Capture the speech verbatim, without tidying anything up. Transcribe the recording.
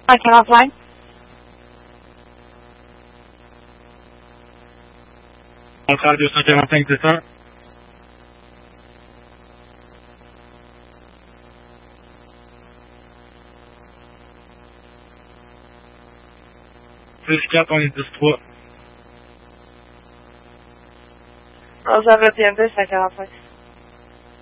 cinq quarante-cinq. Centrale deux cent quarante-cinq, c'est ça? six quatre, on est dix trois. onze vingt et un deux, cinq quarante-cinq.